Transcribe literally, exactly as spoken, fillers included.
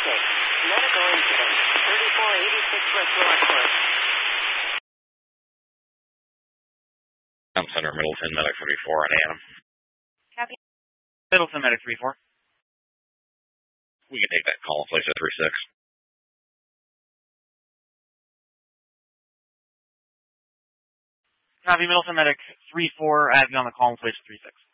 six. Medical incident. thirty-four eighty-six West Rock Court. I'm Center Middleton, Medic thirty-four, and Adam. Copy. Middleton, Medic thirty-four. We can take that call and place at three six. Copy, Middleton, Medic three four. I've got on the call and place at three six.